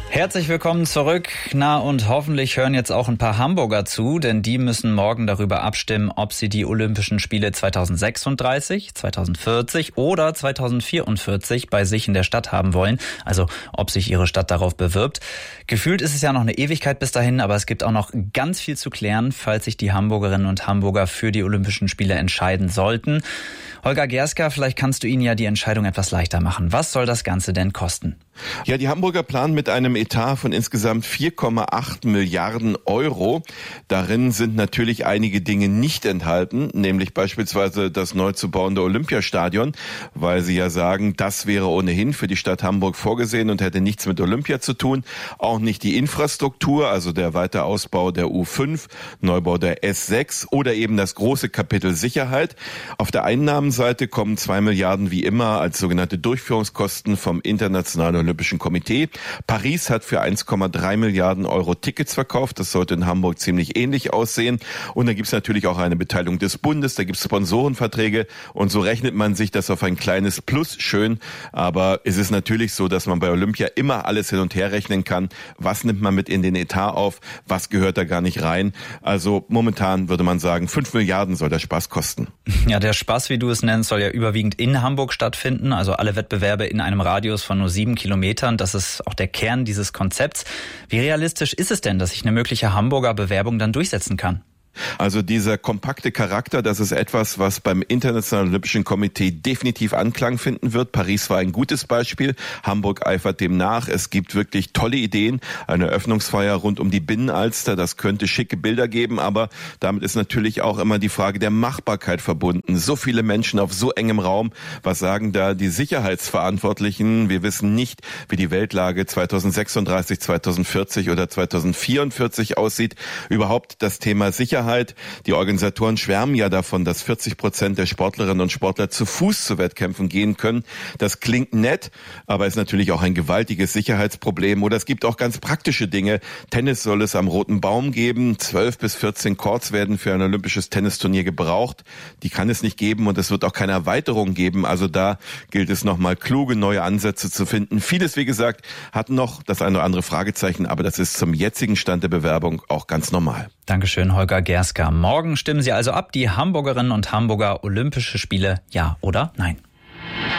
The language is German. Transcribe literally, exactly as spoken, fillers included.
Herzlich willkommen zurück. Na, und hoffentlich hören jetzt auch ein paar Hamburger zu, denn die müssen morgen darüber abstimmen, ob sie die Olympischen Spiele zweitausendsechsunddreißig, zweitausendvierzig oder zweitausendvierundvierzig bei sich in der Stadt haben wollen. Also ob sich ihre Stadt darauf bewirbt. Gefühlt ist es ja noch eine Ewigkeit bis dahin, aber es gibt auch noch ganz viel zu klären, falls sich die Hamburgerinnen und Hamburger für die Olympischen Spiele entscheiden sollten. Holger Gerska, vielleicht kannst du ihnen ja die Entscheidung etwas leichter machen. Was soll das Ganze denn kosten? Ja, die Hamburger planen mit einem Etat von insgesamt vier Komma acht Milliarden Euro. Darin sind natürlich einige Dinge nicht enthalten, nämlich beispielsweise das neu zu bauende Olympiastadion, weil sie ja sagen, das wäre ohnehin für die Stadt Hamburg vorgesehen und hätte nichts mit Olympia zu tun. Auch nicht die Infrastruktur, also der Weiterausbau der U fünf, Neubau der S sechs oder eben das große Kapitel Sicherheit. Auf der Einnahmenseite kommen zwei Milliarden wie immer als sogenannte Durchführungskosten vom Internationalen Olympischen Komitee. Paris hat für eins Komma drei Milliarden Euro Tickets verkauft. Das sollte in Hamburg ziemlich ähnlich aussehen. Und da gibt es natürlich auch eine Beteiligung des Bundes, da gibt es Sponsorenverträge und so rechnet man sich das auf ein kleines Plus schön. Aber es ist natürlich so, dass man bei Olympia immer alles hin und her rechnen kann. Was nimmt man mit in den Etat auf? Was gehört da gar nicht rein? Also momentan würde man sagen, fünf Milliarden soll der Spaß kosten. Ja, der Spaß, wie du es nennst, soll ja überwiegend in Hamburg stattfinden. Also alle Wettbewerbe in einem Radius von nur sieben Kilometern. Das ist auch der Kern dieses Konzepts. Wie realistisch ist es denn, dass sich eine mögliche Hamburger Bewerbung dann durchsetzen kann? Also dieser kompakte Charakter, das ist etwas, was beim Internationalen Olympischen Komitee definitiv Anklang finden wird. Paris war ein gutes Beispiel. Hamburg eifert dem nach. Es gibt wirklich tolle Ideen. Eine Eröffnungsfeier rund um die Binnenalster, das könnte schicke Bilder geben, aber damit ist natürlich auch immer die Frage der Machbarkeit verbunden. So viele Menschen auf so engem Raum. Was sagen da die Sicherheitsverantwortlichen? Wir wissen nicht, wie die Weltlage zweitausendsechsunddreißig, zweitausendvierzig oder zweitausendvierundvierzig aussieht. Überhaupt das Thema Sicherheit. Die Organisatoren schwärmen ja davon, dass vierzig Prozent der Sportlerinnen und Sportler zu Fuß zu Wettkämpfen gehen können. Das klingt nett, aber ist natürlich auch ein gewaltiges Sicherheitsproblem. Oder es gibt auch ganz praktische Dinge. Tennis soll es am Roten Baum geben. zwölf bis vierzehn Courts werden für ein olympisches Tennisturnier gebraucht. Die kann es nicht geben und es wird auch keine Erweiterung geben. Also da gilt es nochmal kluge neue Ansätze zu finden. Vieles, wie gesagt, hat noch das eine oder andere Fragezeichen, aber das ist zum jetzigen Stand der Bewerbung auch ganz normal. Dankeschön, Holger Gerska. Morgen stimmen Sie also ab, die Hamburgerinnen und Hamburger Olympische Spiele, ja oder nein?